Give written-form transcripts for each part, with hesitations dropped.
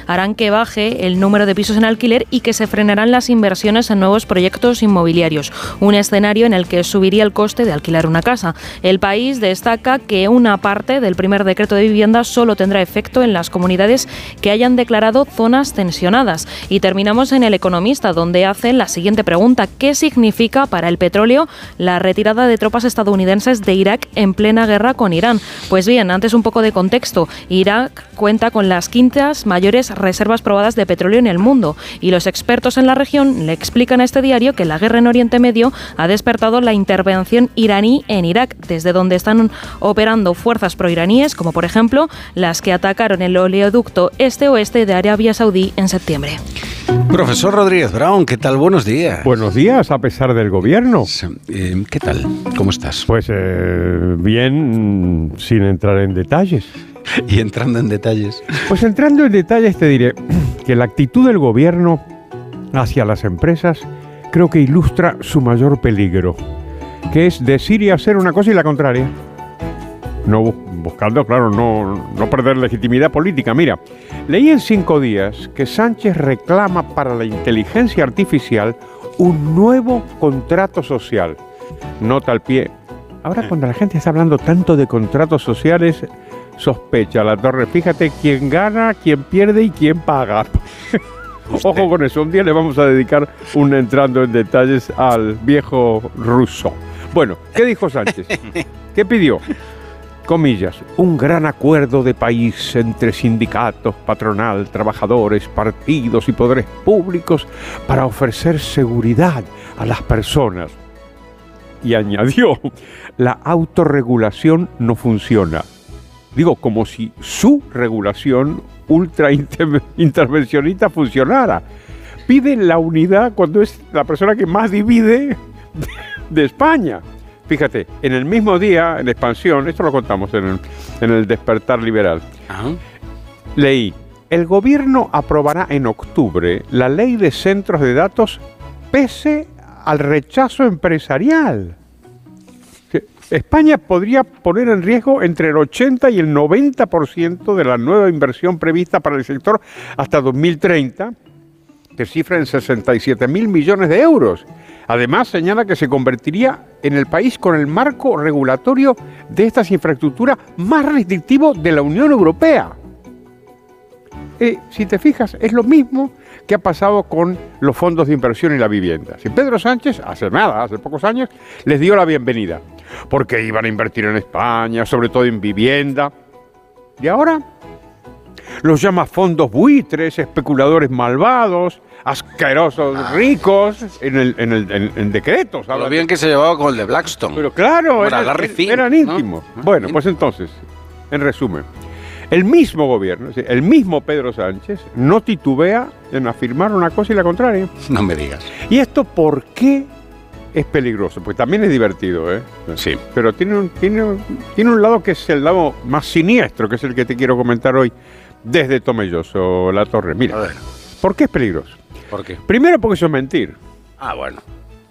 harán que baje el número de pisos en alquiler y que se frenarán las inversiones en nuevos proyectos inmobiliarios. Un escenario en el que subiría el coste de alquilar una casa. El País destaca que una parte del primer decreto de vivienda solo tendrá efecto en las comunidades que hayan declarado zonas tensionadas. Y terminamos en El Economista, donde hacen la siguiente pregunta: ¿qué significa para el petróleo la retirada de tropas estadounidenses de Irak en plena guerra con Irán? Pues bien, antes un poco de contexto. Irak cuenta con las quintas mayores reservas probadas de petróleo en el mundo, y los expertos en la región le explican a este diario que la guerra en Oriente Medio ha despertado la intervención iraní en Irak, desde donde están operando fuerzas proiraníes, como por ejemplo las que atacaron el oleoducto este-oeste de Arabia Saudí en septiembre. Profesor Rodríguez Brown, ¿qué tal? Buenos días. Buenos días, a pesar del gobierno. ¿Qué tal? ¿Cómo estás? Pues bien, sin entrar en detalles. Y entrando en detalles. Pues entrando en detalles te diré que la actitud del gobierno hacia las empresas creo que ilustra su mayor peligro, que es decir y hacer una cosa y la contraria. No buscando, claro, no perder legitimidad política. Mira, leí en 5 días que Sánchez reclama para la inteligencia artificial un nuevo contrato social. Nota al pie. Ahora, cuando la gente está hablando tanto de contratos sociales, sospecha la torre. Fíjate quién gana, quién pierde y quién paga. Ojo con eso, un día le vamos a dedicar un entrando en detalles al viejo ruso. Bueno, ¿qué dijo Sánchez? ¿Qué pidió? Comillas, un gran acuerdo de país entre sindicatos, patronal, trabajadores, partidos y poderes públicos para ofrecer seguridad a las personas. Y añadió, la autorregulación no funciona. Digo, como si su regulación ultra intervencionista funcionara. Pide la unidad cuando es la persona que más divide de España. Fíjate, en el mismo día, en Expansión, esto lo contamos en el Despertar Liberal, leí, el gobierno aprobará en octubre la ley de centros de datos pese al rechazo empresarial. España podría poner en riesgo entre el 80 y el 90% de la nueva inversión prevista para el sector hasta 2030, que cifra en 67.000 millones de euros. Además, señala que se convertiría en el país con el marco regulatorio de estas infraestructuras más restrictivo de la Unión Europea. Si te fijas, es lo mismo que ha pasado con los fondos de inversión y la vivienda. Si Pedro Sánchez, hace pocos años, les dio la bienvenida, porque iban a invertir en España, sobre todo en vivienda. Y ahora los llama fondos buitres, especuladores malvados, asquerosos ricos, en decretos. Lo bien que se llevaba con el de Blackstone. Pero claro, eran íntimos. ¿No? Bueno, pues entonces, en resumen, el mismo gobierno, el mismo Pedro Sánchez, no titubea en afirmar una cosa y la contraria. No me digas. ¿Y esto por qué es peligroso? Pues también es divertido, ¿eh? Sí. Pero tiene un lado que es el lado más siniestro, que es el que te quiero comentar hoy desde Tomelloso, La Torre. Mira, a ver. ¿Por qué es peligroso? ¿Por qué? Primero porque eso es mentir. Ah, bueno.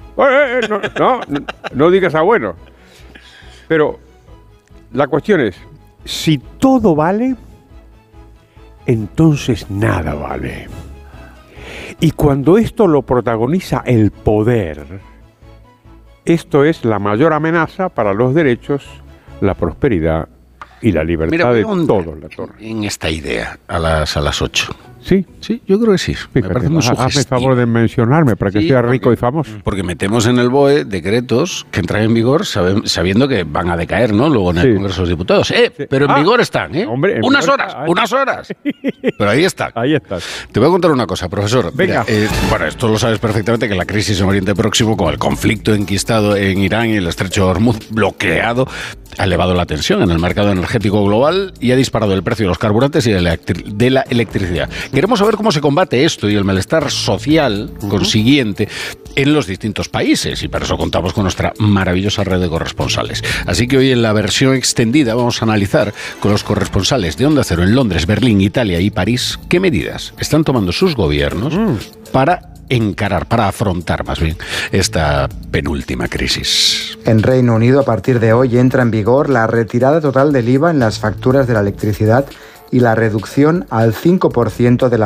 No digas bueno. Pero la cuestión es, si todo vale, entonces nada vale. Y cuando esto lo protagoniza el poder, esto es la mayor amenaza para los derechos, la prosperidad y la libertad de todos, La Torre. En esta idea, a las 8. ¿Sí? Sí, yo creo que sí. Fíjate, me parece muy hazme sugestivo. favor de mencionarme para que sea rico y famoso. Porque metemos en el BOE decretos que entran en vigor sabiendo que van a decaer, ¿no? Luego en el Congreso de los Diputados. Pero en vigor están, ¿eh? Hombre, unas horas. Pero ahí están. Ahí están. Te voy a contar una cosa, profesor. Venga. Mira, bueno, esto lo sabes perfectamente, que la crisis en Oriente Próximo, con el conflicto enquistado en Irán y el estrecho de Hormuz bloqueado, ha elevado la tensión en el mercado energético global y ha disparado el precio de los carburantes y de la electricidad. Queremos saber cómo se combate esto y el malestar social consiguiente en los distintos países, y para eso contamos con nuestra maravillosa red de corresponsales. Así que hoy, en la versión extendida, vamos a analizar con los corresponsales de Onda Cero en Londres, Berlín, Italia y París qué medidas están tomando sus gobiernos para afrontar más bien esta penúltima crisis. En Reino Unido, a partir de hoy, entra en vigor la retirada total del IVA en las facturas de la electricidad y la reducción al 5% de la